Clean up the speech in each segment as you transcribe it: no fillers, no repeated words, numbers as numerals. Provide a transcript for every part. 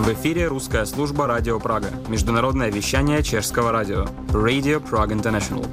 В эфире русская служба «Радио Прага». Международное вещание чешского радио. Radio Prague International.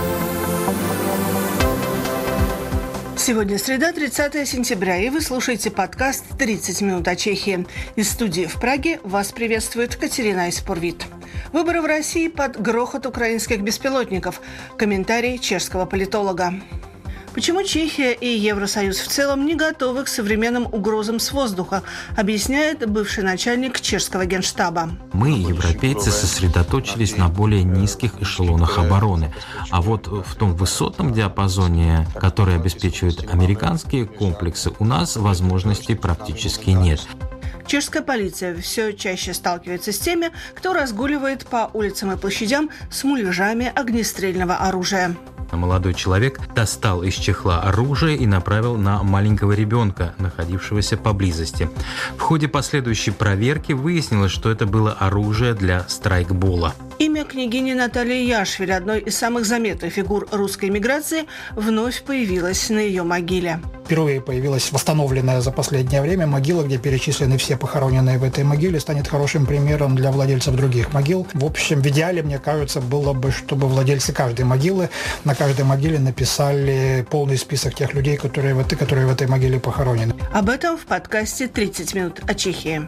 Сегодня среда, 30 сентября, и вы слушаете подкаст «30 минут о Чехии». Из студии в Праге вас приветствует Катерина Испорвит. Выборы в России под грохот украинских беспилотников. Комментарий чешского политолога. Почему Чехия и Евросоюз в целом не готовы к современным угрозам с воздуха, объясняет бывший начальник чешского генштаба. Мы, европейцы, сосредоточились на более низких эшелонах обороны. А вот в том высотном диапазоне, который обеспечивают американские комплексы, у нас возможностей практически нет. Чешская полиция все чаще сталкивается с теми, кто разгуливает по улицам и площадям с муляжами огнестрельного оружия. Молодой человек достал из чехла оружие и направил на маленького ребенка, находившегося поблизости. В ходе последующей проверки выяснилось, что это было оружие для страйкбола. Имя княгини Натальи Яшвили, одной из самых заметных фигур русской миграции, вновь появилось на ее могиле. Впервые появилась восстановленная за последнее время могила, где перечислены все похороненные в этой могиле, станет хорошим примером для владельцев других могил. В общем, в идеале, мне кажется, было бы, чтобы владельцы каждой могилы на каждой могиле написали полный список тех людей, которые в этой могиле похоронены. Об этом в подкасте «30 минут о Чехии».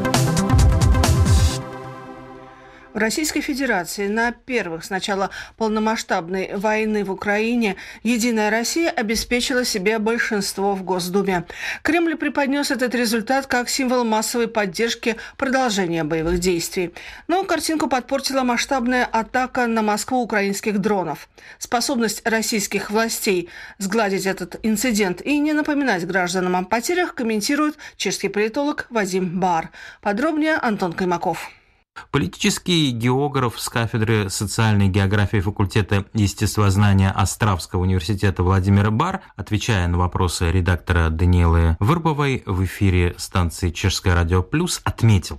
В Российской Федерации на первых с начала полномасштабной войны в Украине «Единая Россия» обеспечила себе большинство в Госдуме. Кремль преподнес этот результат как символ массовой поддержки продолжения боевых действий. Но картинку подпортила масштабная атака на Москву украинских дронов. Способность российских властей сгладить этот инцидент и не напоминать гражданам о потерях комментирует чешский политолог Вадим Бар. Подробнее Антон Каймаков. Политический географ с кафедры социальной географии факультета естествознания Островского университета Владимир Бар, отвечая на вопросы редактора Даниэлы Вырбовой в эфире станции «Чешское радио Плюс», отметил.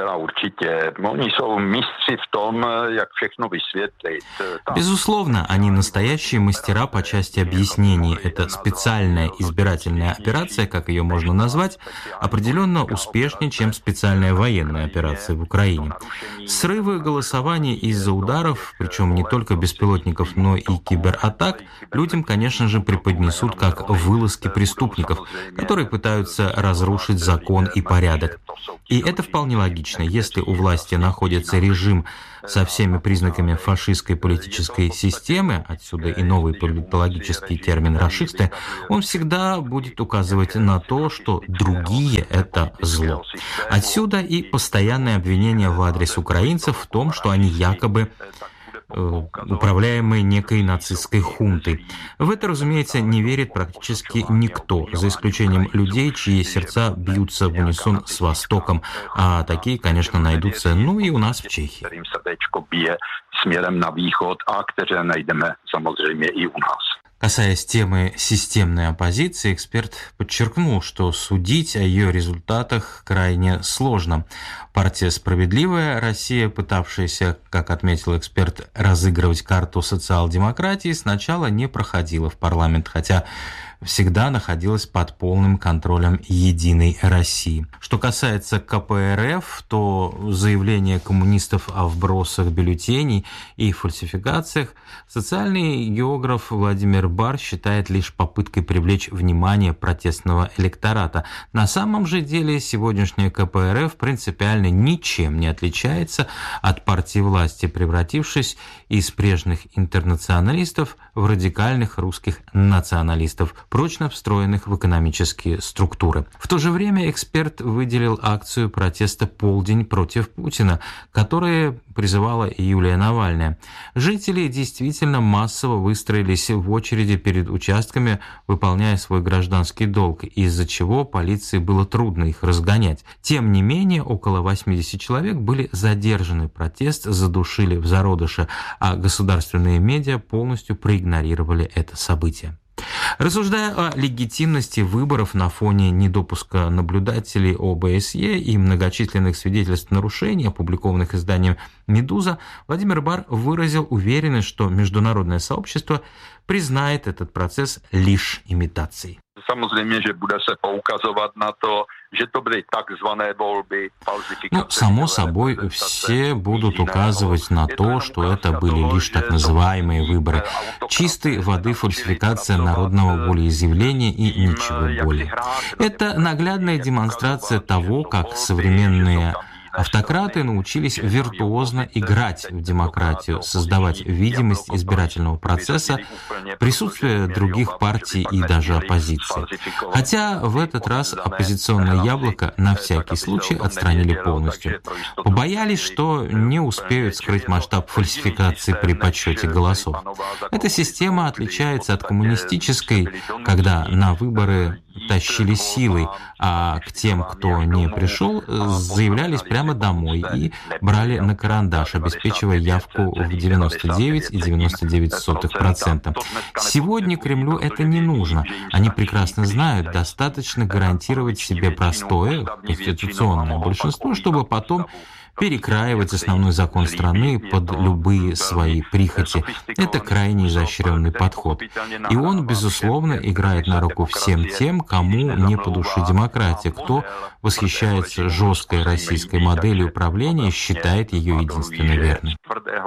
Безусловно, они настоящие мастера по части объяснений. Это специальная избирательная операция, как ее можно назвать, определенно успешнее, чем специальная военная операция в Украине. Срывы голосования из-за ударов, причем не только беспилотников, но и кибератак, людям, конечно же, преподнесут как вылазки преступников, которые пытаются разрушить закон и порядок. И это вполне логично. Если у власти находится режим со всеми признаками фашистской политической системы, отсюда и новый политологический термин «рашисты», он всегда будет указывать на то, что другие – это зло. Отсюда и постоянное обвинение в адрес украинцев в том, что они якобы управляемые некой нацистской хунтой. В это, разумеется, не верит практически никто, за исключением людей, чьи сердца бьются в унисон с Востоком, а такие, конечно, найдутся, и у нас в Чехии. Касаясь темы системной оппозиции, эксперт подчеркнул, что судить о ее результатах крайне сложно. Партия «Справедливая Россия», пытавшаяся, как отметил эксперт, разыгрывать карту социал-демократии, сначала не проходила в парламент, хотя всегда находилась под полным контролем «Единой России». Что касается КПРФ, то заявление коммунистов о вбросах бюллетеней и фальсификациях социальный географ Владимир Бар считает лишь попыткой привлечь внимание протестного электората. На самом же деле сегодняшняя КПРФ принципиально ничем не отличается от партии власти, превратившись из прежних интернационалистов в радикальных русских националистов, прочно встроенных в экономические структуры. В то же время эксперт выделил акцию протеста «Полдень против Путина», которая призывала Юлия Навальная. Жители действительно массово выстроились в очереди перед участками, выполняя свой гражданский долг, из-за чего полиции было трудно их разгонять. Тем не менее, около 80 человек были задержаны. Протест задушили в зародыше, а государственные медиа полностью проигнорировали это событие. Рассуждая о легитимности выборов на фоне недопуска наблюдателей ОБСЕ и многочисленных свидетельств нарушений, опубликованных изданием «Медуза», Владимир Бар выразил уверенность, что международное сообщество признает этот процесс лишь имитацией. Само собой, все будут указывать на то, что это были лишь так называемые выборы. Чистой воды фальсификация народного волеизъявления и ничего более. Это наглядная демонстрация того, как современные автократы научились виртуозно играть в демократию, создавать видимость избирательного процесса, присутствие других партий и даже оппозиции. Хотя в этот раз оппозиционное яблоко на всякий случай отстранили полностью. Побоялись, что не успеют скрыть масштаб фальсификации при подсчете голосов. Эта система отличается от коммунистической, когда на выборы тащили силой, а к тем, кто не пришел, заявлялись прямо домой и брали на карандаш, обеспечивая явку в 99,99%. Сегодня Кремлю это не нужно. Они прекрасно знают, достаточно гарантировать себе простое конституционное большинство, чтобы потом перекраивать основной закон страны под любые свои прихоти. Это крайне изощренный подход. И он, безусловно, играет на руку всем тем, кому не по душе демократия, кто восхищается жесткой российской моделью управления и считает ее единственно верной.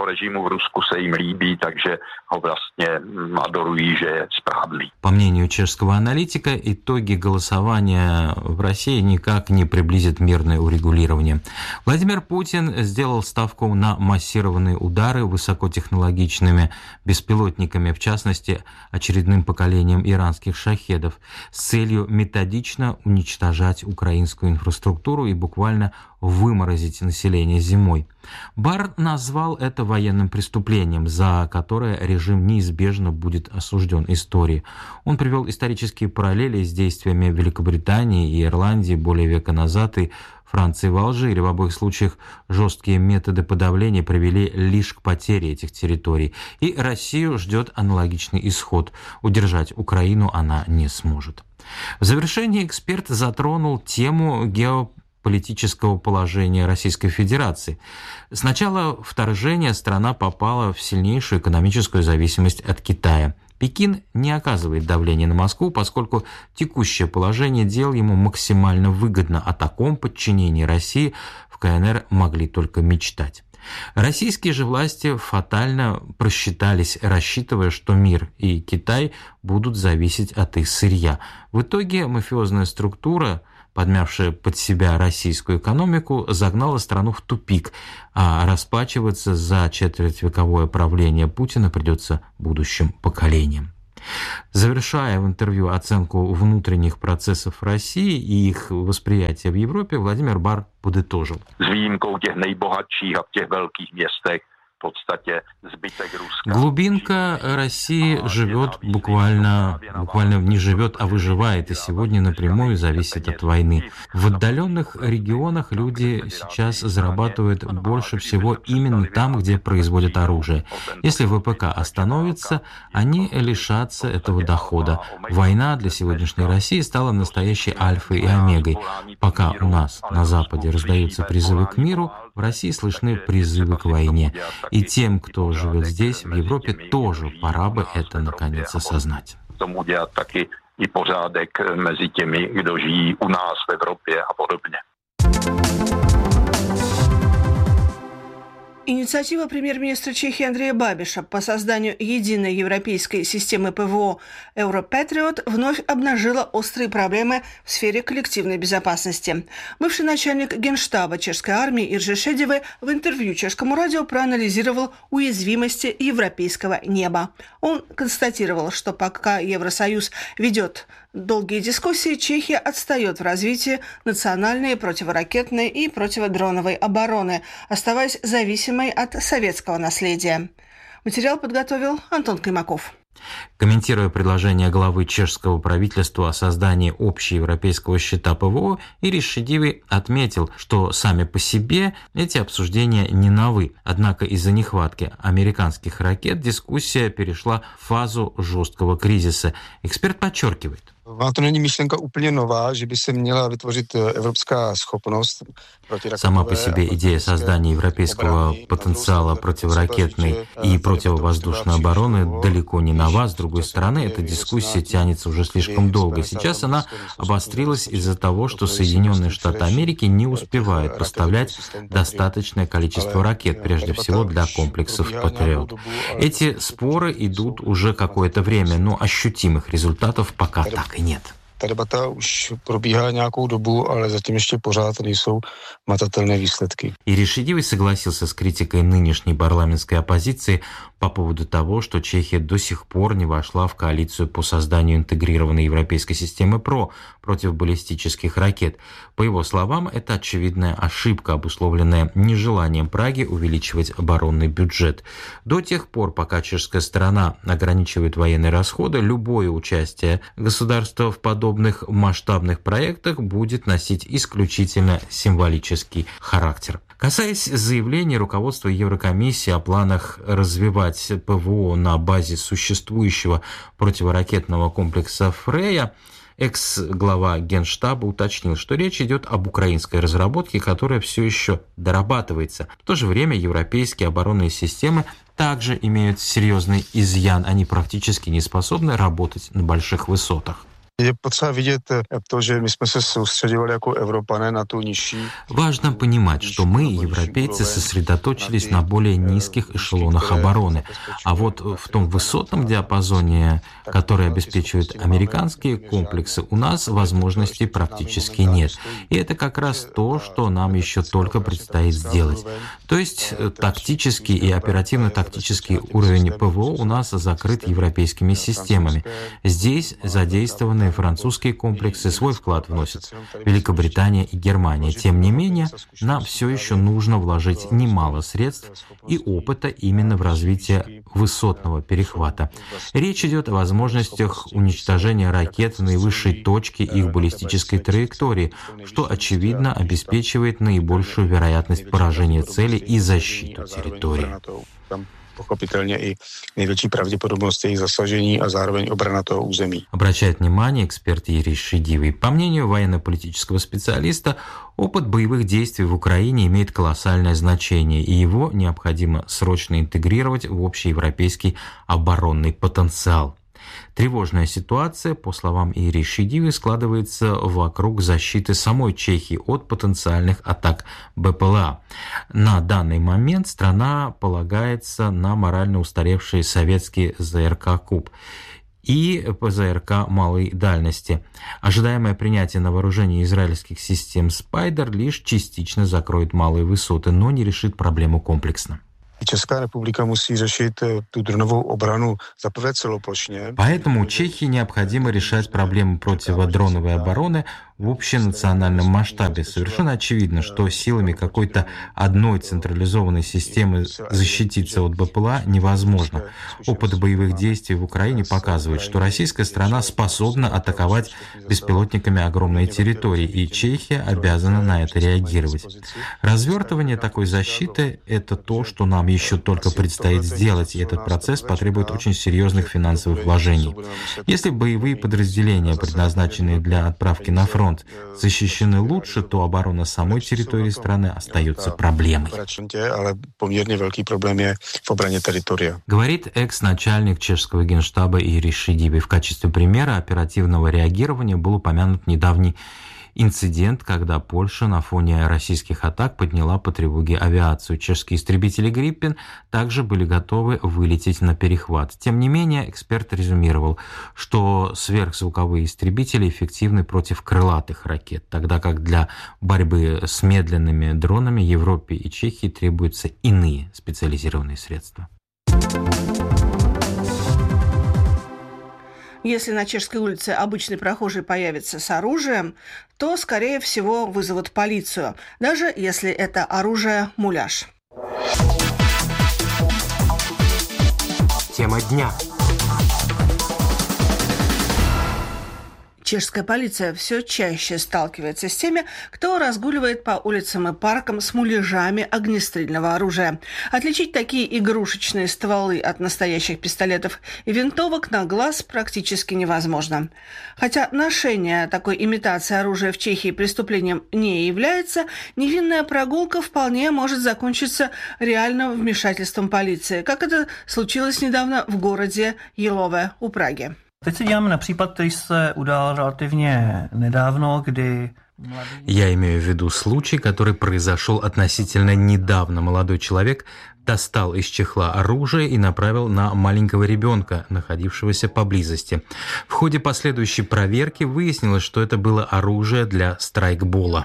По мнению чешского аналитика, итоги голосования в России никак не приблизят мирное урегулирование. Владимир Путин сделал ставку на массированные удары высокотехнологичными беспилотниками, в частности, очередным поколением иранских шахедов, с целью методично уничтожать украинскую инфраструктуру и буквально выморозить население зимой. Барр назвал это военным преступлением, за которое режим неизбежно будет осужден историей. Он привел исторические параллели с действиями Великобритании и Ирландии более века назад и Франции в Алжире. В обоих случаях жесткие методы подавления привели лишь к потере этих территорий. И Россию ждет аналогичный исход. Удержать Украину она не сможет. В завершении эксперт затронул тему геополитического положения Российской Федерации. С начала вторжения страна попала в сильнейшую экономическую зависимость от Китая. Пекин не оказывает давления на Москву, поскольку текущее положение дел ему максимально выгодно. О таком подчинении России в КНР могли только мечтать. Российские же власти фатально просчитались, рассчитывая, что мир и Китай будут зависеть от их сырья. В итоге мафиозная структура, подмявшая под себя российскую экономику, загнала страну в тупик, а расплачиваться за четвертьвековое правление Путина придется будущим поколениям. Завершая в интервью оценку внутренних процессов в России и их восприятия в Европе, Владимир Барр подытожил. Глубинка России живет буквально не живет, а выживает, и сегодня напрямую зависит от войны. В отдаленных регионах люди сейчас зарабатывают больше всего именно там, где производят оружие. Если ВПК остановится, они лишатся этого дохода. Война для сегодняшней России стала настоящей альфой и омегой. Пока у нас на Западе раздаются призывы к миру, в России слышны призывы к войне. И тем, кто живет здесь, в Европе, тоже пора бы это наконец осознать. И порядок между теми, кто живет у нас в Европе, а подобное. Инициатива премьер-министра Чехии Андрея Бабиша по созданию единой европейской системы ПВО «Европатриот» вновь обнажила острые проблемы в сфере коллективной безопасности. Бывший начальник Генштаба чешской армии Иржи Шедиве в интервью чешскому радио проанализировал уязвимости европейского неба. Он констатировал, что пока Евросоюз ведет долгие дискуссии, Чехия отстает в развитии национальной противоракетной и противодроновой обороны, оставаясь зависимой от советского наследия. Материал подготовил Антон Каймаков. Комментируя предложение главы чешского правительства о создании общеевропейского щита ПВО, Ириш Шедиве отметил, что сами по себе эти обсуждения не новы. Однако из-за нехватки американских ракет дискуссия перешла в фазу жесткого кризиса. Эксперт подчеркивает. To není myšlenka úplně nová, že by se měla vytvořit evropská schopnost. Сама по себе идея создания европейского потенциала противоракетной и противовоздушной обороны далеко не нова. С другой стороны, эта дискуссия тянется уже слишком долго. Сейчас она обострилась из-за того, что Соединенные Штаты Америки не успевают поставлять достаточное количество ракет, прежде всего для комплексов Patriot. Эти споры идут уже какое-то время, но ощутимых результатов пока так и нет. Ta debata už probíhá nějakou dobu, ale zatím ještě pořád nejsou matatelné výsledky. И Ришидивый согласился с критикой нынешней парламентской оппозиции по поводу того, что Чехия до сих пор не вошла в коалицию по созданию интегрированной европейской системы ПРО против баллистических ракет. По его словам, это очевидная ошибка, обусловленная нежеланием Праги увеличивать оборонный бюджет. До тех пор, пока чешская сторона ограничивает военные расходы, любое участие государства в подобных масштабных проектах будет носить исключительно символический характер. Касаясь заявлений руководства Еврокомиссии о планах развивать ПВО на базе существующего противоракетного комплекса «Фрея», экс-глава Генштаба уточнил, что речь идет об украинской разработке, которая все еще дорабатывается. В то же время европейские оборонные системы также имеют серьезный изъян. Они практически не способны работать на больших высотах. Je potřeba vidět to, že my jsme se soustředovali jako Evropané na tu nižší. Важно понимать, что мы, европейцы, сосредоточились на более низких эшелонах обороны, а вот в том высотном диапазоне, который обеспечивают американские комплексы, у нас возможностей практически нет. И это как раз то, что нам еще только предстоит сделать. То есть тактический и оперативно-тактический уровень ПВО у нас закрыт европейскими системами. Здесь задействованы французские комплексы, свой вклад вносят Великобритания и Германия. Тем не менее, нам все еще нужно вложить немало средств и опыта именно в развитие высотного перехвата. Речь идет о возможностях уничтожения ракет в наивысшей точке их баллистической траектории, что, очевидно, обеспечивает наибольшую вероятность поражения цели и защиту территории. Pochopitelně i největší pravděpodobnost jejich zasažení a zároveň obrana toho území. Обращает внимание эксперт Юрий Шидивый. По мнению военно-политического специалиста, опыт боевых действий в Украине имеет колоссальное значение, и его необходимо срочно интегрировать в общеевропейский оборонный потенциал. Тревожная ситуация, по словам Ирии Шидивы, складывается вокруг защиты самой Чехии от потенциальных атак БПЛА. На данный момент страна полагается на морально устаревшие советские ЗРК «Куб» и ПЗРК малой дальности. Ожидаемое принятие на вооружение израильских систем «Спайдер» лишь частично закроет малые высоты, но не решит проблему комплексно. Česká republika musí řešit tu dronovou obranu zaprvé celoplošně. Поэтому Чехии необходимо решать проблему противодроновой обороны в общенациональном масштабе. Совершенно очевидно, что силами какой-то одной централизованной системы защититься от БПЛА невозможно. Опыт боевых действий в Украине показывает, что российская страна способна атаковать беспилотниками огромные территории, и Чехия обязана на это реагировать. Развертывание такой защиты – это то, что нам еще только предстоит сделать, и этот процесс потребует очень серьезных финансовых вложений. Если боевые подразделения, предназначенные для отправки на фронт, защищены лучше, то оборона самой территории страны остается проблемой. Говорит экс-начальник чешского генштаба Ирий Шидивый. В качестве примера оперативного реагирования был упомянут недавний инцидент, когда Польша на фоне российских атак подняла по тревоге авиацию. Чешские истребители «Гриппен» также были готовы вылететь на перехват. Тем не менее, эксперт резюмировал, что сверхзвуковые истребители эффективны против крылатых ракет, тогда как для борьбы с медленными дронами Европе и Чехии требуются иные специализированные средства. Если на Чешской улице обычный прохожий появится с оружием, то, скорее всего, вызовут полицию, даже если это оружие муляж. Тема дня. Чешская полиция все чаще сталкивается с теми, кто разгуливает по улицам и паркам с муляжами огнестрельного оружия. Отличить такие игрушечные стволы от настоящих пистолетов и винтовок на глаз практически невозможно. Хотя ношение такой имитации оружия в Чехии преступлением не является, невинная прогулка вполне может закончиться реальным вмешательством полиции, как это случилось недавно в городе Jílové у Праги. Teď se díváme na případ, který se udál relativně nedávno, kdy... Я имею в виду случай, который произошел относительно недавно. Молодой человек достал из чехла оружие и направил на маленького ребенка, находившегося поблизости. В ходе последующей проверки выяснилось, что это было оружие для страйкбола.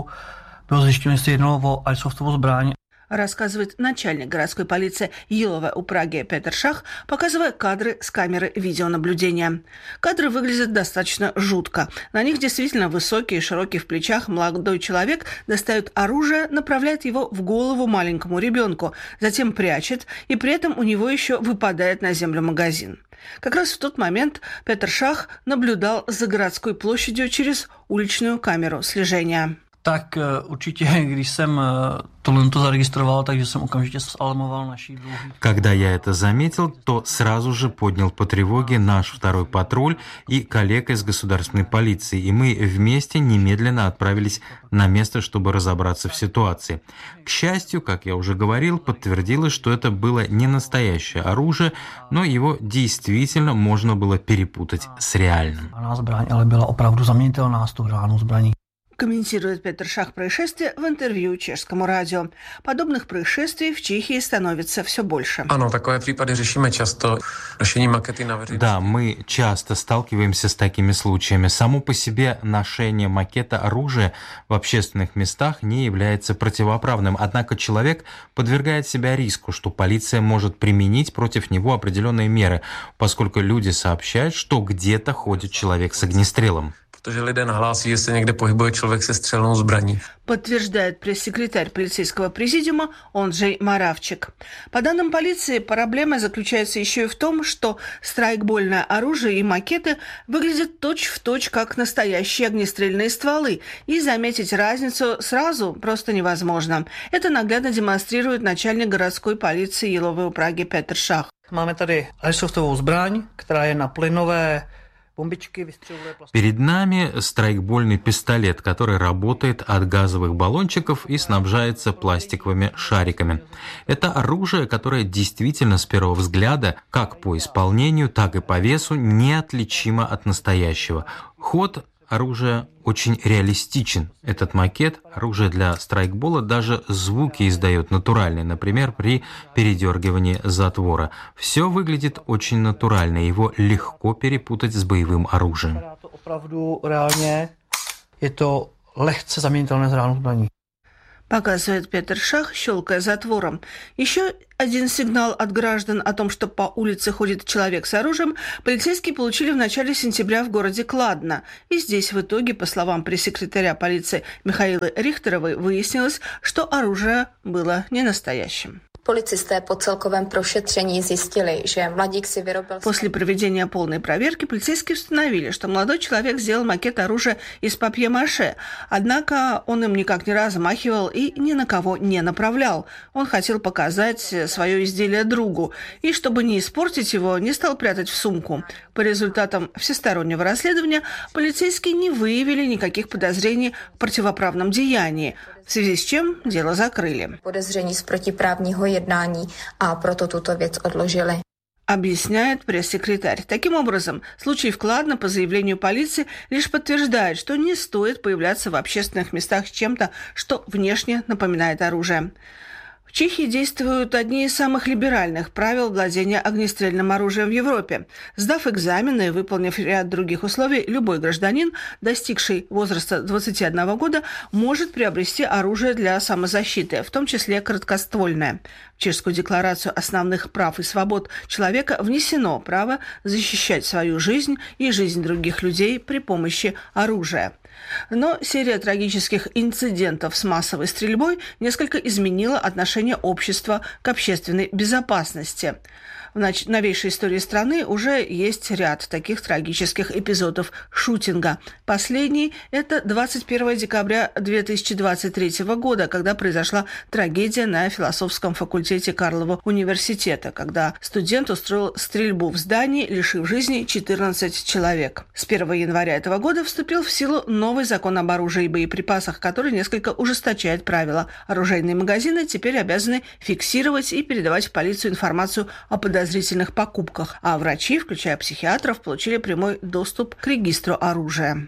Bylo zjištěno, jestli jednalo o airsoftовou zbraň. Рассказывает начальник городской полиции Jílové у Праги Петр Шах, показывая кадры с камеры видеонаблюдения. Кадры выглядят достаточно жутко. На них действительно высокий и широкий в плечах молодой человек достает оружие, направляет его в голову маленькому ребенку, затем прячет, и при этом у него еще выпадает на землю магазин. Как раз в тот момент Петр Шах наблюдал за городской площадью через уличную камеру слежения. Tak určitě, když jsem tohle zaregistroval, takže jsem okamžitě zalarmoval naší druhý. Когда я это заметил, то сразу же поднял по тревоге наш второй патруль и коллег из государственной полиции, и мы вместе немедленно отправились на место, чтобы разобраться в ситуации. К счастью, как я уже говорил, подтвердилось, что это было не настоящее оружие, но его действительно можно было перепутать с реальным. Zbraň, ale byla opravdu zaměnitelná s tou reálnou zbraní. Комментирует Петр Шах происшествие в интервью чешскому радио. Подобных происшествий в Чехии становится все больше. Ano, takové případy řešíme často. Nošení makety na veřejnosti. Да, мы часто сталкиваемся с такими случаями. Само по себе ношение макета оружия в общественных местах не является противоправным. Однако человек подвергает себя риску, что полиция может применить против него определенные меры, поскольку люди сообщают, что где-то ходит человек с огнестрелом. Protože lidé nahlásí, že se někde pohybuje člověk se střelnou zbraní. Подтверждает пресс-секретарь полицейского президиума Онджей Моравчик. По данным полиции, проблема заключается еще и в том, что страйкбольное оружие и макеты выглядят точь-в-точь как настоящие огнестрельные стволы, и заметить разницу сразу просто невозможно. Это наглядно демонстрирует начальник городской полиции Jílové у Праги Петр Шах. Máme tady airsoftовou zbraň, která je na plynové. Перед нами страйкбольный пистолет, который работает от газовых баллончиков и снабжается пластиковыми шариками. Это оружие, которое действительно с первого взгляда, как по исполнению, так и по весу, неотличимо от настоящего. Ход оружия очень реалистичен. Этот макет, оружие для страйкбола, даже звуки издает натуральные, например, при передергивании затвора. Все выглядит очень натурально, его легко перепутать с боевым оружием. Показывает Петр Шах, щелкая затвором. Еще один сигнал от граждан о том, что по улице ходит человек с оружием, полицейские получили в начале сентября в городе Кладно. И здесь в итоге, по словам пресс-секретаря полиции Михаилы Рихтеровой, выяснилось, что оружие было не настоящим. Policisté po celkovém prošetření zjistili, že mladík si vyrobil... После проведения полной проверки полицейские установили, что молодой человек сделал макет оружия из папье-маше, однако он им никак не размахивал и ни на кого не направлял. Он хотел показать свое изделие другу, и чтобы не испортить его, не стал прятать в сумку. По результатам всестороннего расследования полицейские не выявили никаких подозрений в противоправном деянии, в связи с чем дело закрыли. Podezření z protiprávního jednání a proto tuto věc odložili. Объясняет пресс-секретарь. Таким образом, случай в Кладно по заявлению полиции лишь подтверждает, что не стоит появляться в общественных местах с чем-то, что внешне напоминает оружие. В Чехии действуют одни из самых либеральных правил владения огнестрельным оружием в Европе. Сдав экзамены и выполнив ряд других условий, любой гражданин, достигший возраста 21 года, может приобрести оружие для самозащиты, в том числе короткоствольное. В Чешскую декларацию основных прав и свобод человека внесено право защищать свою жизнь и жизнь других людей при помощи оружия. Но серия трагических инцидентов с массовой стрельбой несколько изменила отношение общества к общественной безопасности. В новейшей истории страны уже есть ряд таких трагических эпизодов шутинга. Последний – это 21 декабря 2023 года, когда произошла трагедия на философском факультете Карлова университета, когда студент устроил стрельбу в здании, лишив жизни 14 человек. С 1 января этого года вступил в силу новый закон об оружии и боеприпасах, который несколько ужесточает правила. Оружейные магазины теперь обязаны фиксировать и передавать в полицию информацию о подозрительных покупках, а врачи, включая психиатров, получили прямой доступ к регистру оружия.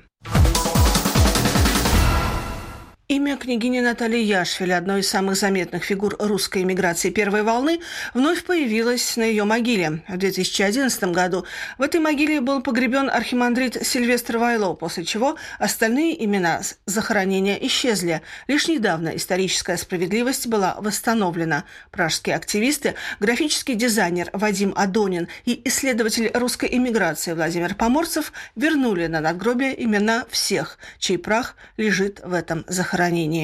Имя княгини Натальи Яшвиль, одной из самых заметных фигур русской эмиграции первой волны, вновь появилось на ее могиле. В 2011 году в этой могиле был погребен архимандрит Сильвестр Вайло, после чего остальные имена захоронения исчезли. Лишь недавно историческая справедливость была восстановлена. Пражские активисты, графический дизайнер Вадим Адонин и исследователь русской эмиграции Владимир Поморцев вернули на надгробие имена всех, чей прах лежит в этом захоронении.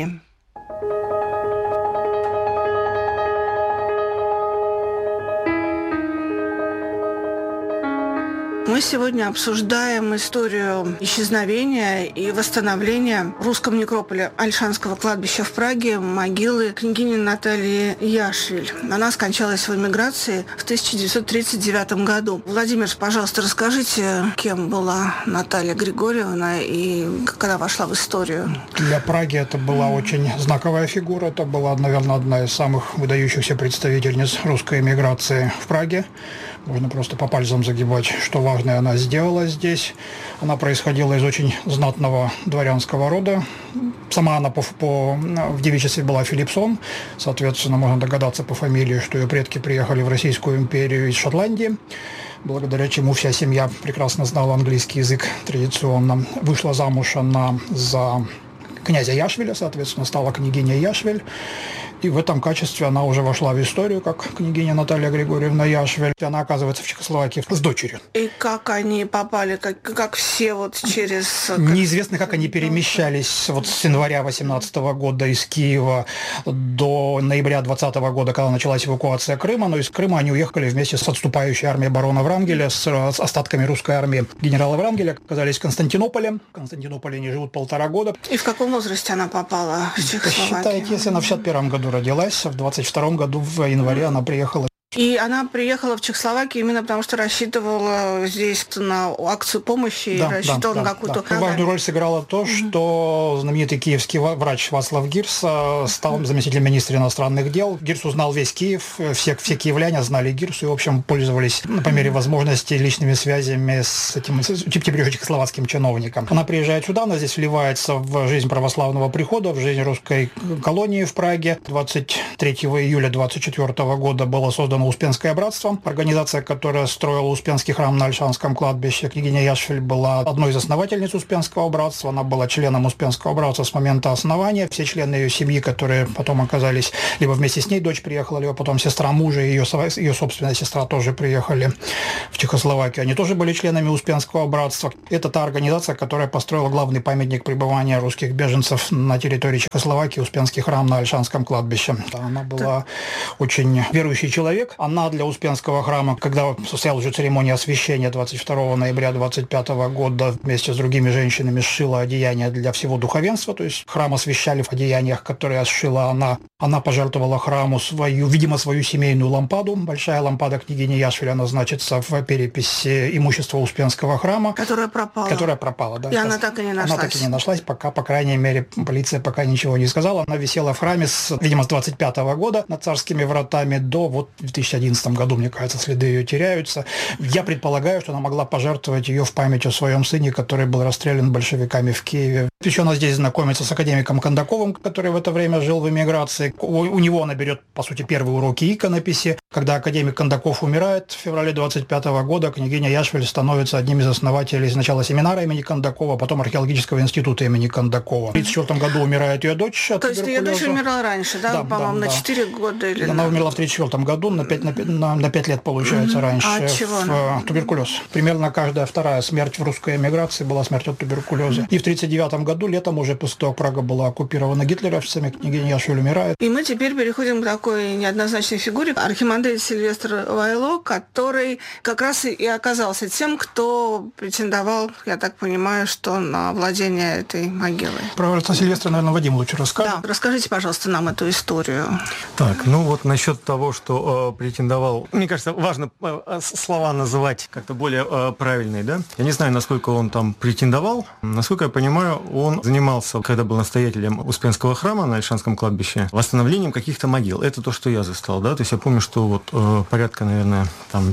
Мы сегодня обсуждаем историю исчезновения и восстановления в русском некрополе Ольшанского кладбища в Праге могилы княгини Натальи Яшвиль. Она скончалась в эмиграции в 1939 году. Владимир, пожалуйста, расскажите, кем была Наталья Григорьевна и как она вошла в историю? Для Праги это была очень знаковая фигура. Это была, наверное, одна из самых выдающихся представительниц русской эмиграции в Праге. Можно просто по пальцам загибать, что важное она сделала здесь. Она происходила из очень знатного дворянского рода. Сама она в девичестве была Филипсон. Соответственно, можно догадаться по фамилии, что ее предки приехали в Российскую империю из Шотландии, благодаря чему вся семья прекрасно знала английский язык традиционно. Вышла замуж она за князя Яшвиля, соответственно, стала княгиней Яшвиль. И в этом качестве она уже вошла в историю, как княгиня Наталья Григорьевна Яшвиль. Она оказывается в Чехословакии с дочерью. И как они попали, как все вот через... Неизвестно, как они перемещались вот с января 18 года из Киева до ноября 20 года, когда началась эвакуация Крыма. Но из Крыма они уехали вместе с отступающей армией барона Врангеля, с остатками русской армии генерала Врангеля. Оказались в Константинополе. В Константинополе они живут 1,5 года. И в каком возрасте она попала в Чехословакию? Считайте, если она в 1961 году родилась, в 22 году в январе она приехала. И она приехала в Чехословакию именно потому, что рассчитывала здесь на акцию помощи, да, рассчитывала на какую-то... Да. Важную роль сыграло то, что знаменитый киевский врач Вацлав Гирс стал заместителем министра иностранных дел. Гирс узнал весь Киев, все киевляне знали Гирсу и, в общем, пользовались по мере возможности личными связями с этим теперь уже чехословацким чиновником. Она приезжает сюда, она здесь вливается в жизнь православного прихода, в жизнь русской колонии в Праге. 23 июля 24 года было создано Успенское братство, организация, которая строила Успенский храм на Ольшанском кладбище. Княгиня Яшвиль была одной из основательниц Успенского братства, она была членом Успенского братства с момента основания. Все члены ее семьи, которые потом оказались, либо вместе с ней дочь приехала, либо потом сестра мужа и ее собственная сестра тоже приехали в Чехословакию. Они тоже были членами Успенского братства. Это та организация, которая построила главный памятник пребывания русских беженцев на территории Чехословакии, Успенский храм на Ольшанском кладбище. Она была очень верующий человек. Она для Успенского храма, когда состоялась уже церемония освящения 22 ноября 25 года, вместе с другими женщинами сшила одеяние для всего духовенства, то есть храм освящали в одеяниях, которые сшила она. Она пожертвовала храму свою семейную лампаду. Большая лампада княгини Яшвиль, она значится в переписи имущества Успенского храма. Которая пропала, да. И она так и не нашлась. Она так и не нашлась, пока, по крайней мере, полиция пока ничего не сказала. Она висела в храме, с 25 года над Царскими вратами до 2011 году, мне кажется, следы ее теряются. Я предполагаю, что она могла пожертвовать ее в память о своем сыне, который был расстрелян большевиками в Киеве. Еще она здесь знакомится с академиком Кондаковым, который в это время жил в эмиграции. У него она берет, по сути, первые уроки иконописи. Когда академик Кондаков умирает в феврале 25 года, княгиня Яшвиль становится одним из основателей сначала семинара имени Кондакова, потом археологического института имени Кондакова. В 1934 году умирает ее дочь от туберкулеза. То есть ее дочь умерла раньше, да? По-моему, 4 года или... Она умерла в 1934 году, на 5 лет, получается, раньше. А от чего? Туберкулез. Примерно каждая вторая смерть в русской эмиграции была смерть от туберкулеза. И в 1939 году, летом, уже после того, как Прага была оккупирована гитлеровцами, княгиня Яшвиль умирает. И мы теперь переходим к такой неоднозначной фигуре, архимандрит Сильвестр Вайло, который как раз и оказался тем, кто претендовал, я так понимаю, что на владение этой могилой. Про отца Сильвестра, наверное, Вадим лучше расскажет. Да, расскажите, пожалуйста, нам эту историю. Так, ну вот насчет того, что претендовал, мне кажется, важно слова называть как-то более правильные, да? Я не знаю, насколько он там претендовал. Насколько я понимаю, он занимался, когда был настоятелем Успенского храма на Ольшанском кладбище, восстановлением каких-то могил. Это то, что я застал, да? То есть я помню, что вот порядка, наверное, там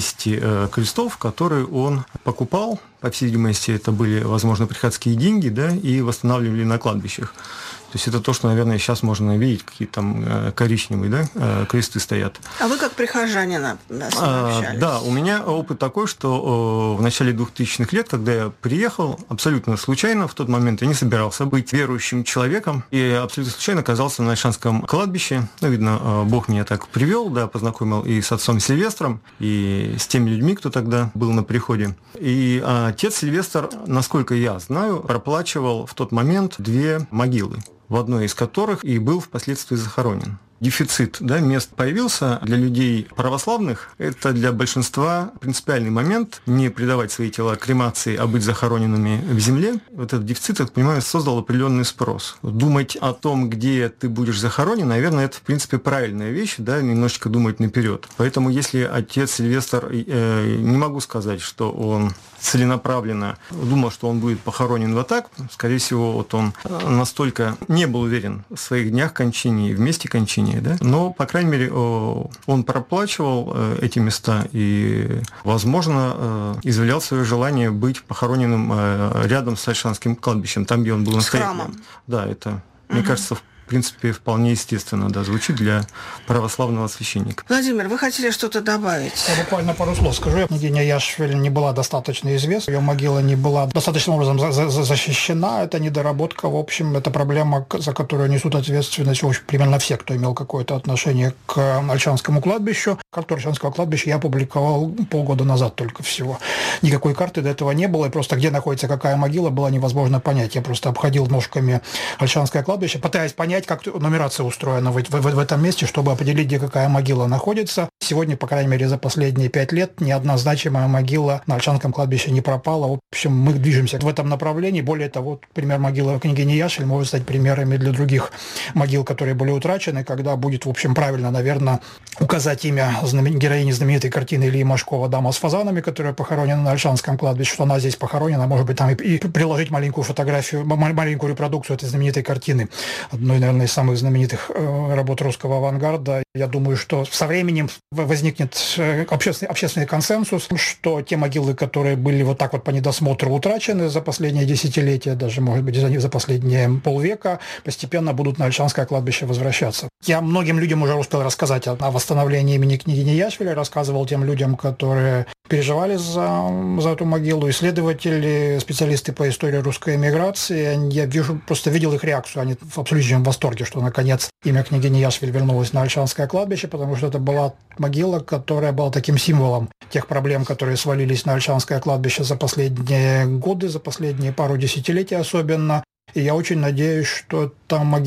50 крестов, которые он покупал, по всей видимости, это были, возможно, приходские деньги, да, и восстанавливали на кладбищах. То есть это то, что, наверное, сейчас можно видеть, какие там коричневые, да, кресты стоят. А вы как прихожанин с ним общались? Да, у меня опыт такой, что в начале 2000-х лет, когда я приехал, абсолютно случайно, в тот момент я не собирался быть верующим человеком, и абсолютно случайно оказался на Ольшанском кладбище. Ну, видно, Бог меня так привел, да, познакомил и с отцом Сильвестром, и с теми людьми, кто тогда был на приходе. И отец Сильвестр, насколько я знаю, проплачивал в тот момент 2 могилы, в одной из которых и был впоследствии захоронен. Дефицит, да, мест появился для людей православных. Это для большинства принципиальный момент не предавать свои тела кремации, а быть захороненными в земле. Вот этот дефицит, я так понимаю, создал определенный спрос. Думать о том, где ты будешь захоронен, наверное, это, в принципе, правильная вещь, да, немножечко думать наперед. Поэтому, если отец Сильвестр, не могу сказать, что он целенаправленно думал, что он будет похоронен вот так, скорее всего, вот он настолько не был уверен в своих днях кончине и в месте кончине, да? Но, по крайней мере, он проплачивал эти места и, возможно, изъявлял свое желание быть похороненным рядом с Ольшанским кладбищем, там, где он был настоятелем. Да, это, мне кажется, в принципе, вполне естественно, да, звучит для православного священника. Владимир, вы хотели что-то добавить? Я буквально пару слов скажу. Княгиня Яшвиль не была достаточно известна, ее могила не была достаточным образом защищена. Это недоработка, в общем, это проблема, за которую несут ответственность, в общем, примерно все, кто имел какое-то отношение к Ольшанскому кладбищу. Карту Ольшанского кладбища я опубликовал полгода назад только всего. Никакой карты до этого не было, и просто где находится какая могила, было невозможно понять. Я просто обходил ножками Ольшанское кладбище, пытаясь понять, как нумерация устроена в этом месте, чтобы определить, где какая могила находится. Сегодня, по крайней мере, за последние 5 лет ни одна значимая могила на Ольшанском кладбище не пропала. В общем, мы движемся в этом направлении. Более того, пример могилы княгини Яшвиль может стать примерами для других могил, которые были утрачены, когда будет, в общем, правильно, наверное, указать имя героини знаменитой картины Ильи Машкова «Дама с фазанами», которая похоронена на Ольшанском кладбище, что она здесь похоронена, может быть, там и приложить маленькую фотографию, маленькую репродукцию этой знаменитой картины, одной, наверное, из самых знаменитых работ русского авангарда. Я думаю, что со временем возникнет общественный консенсус, что те могилы, которые были вот так вот по недосмотру утрачены за последние десятилетия, даже, может быть, за последние полвека, постепенно будут на Ольшанское кладбище возвращаться. Я многим людям уже успел рассказать о восстановлении имени княгини Яшвили, рассказывал тем людям, которые переживали за эту могилу, исследователи, специалисты по истории русской эмиграции. Я просто видел их реакцию, они в абсолютном восторге, что наконец имя княгини Яшвиль вернулось на Ольшанское кладбище, потому что это была могила, которая была таким символом тех проблем, которые свалились на Ольшанское кладбище за последние годы, за последние пару десятилетий особенно. И я очень надеюсь, что та могила